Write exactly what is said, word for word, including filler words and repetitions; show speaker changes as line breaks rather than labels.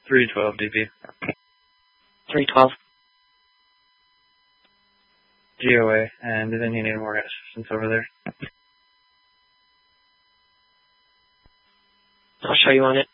three twelve D P.
three twelve.
G O A, and then you need more assistance over there.
I'll show you on it.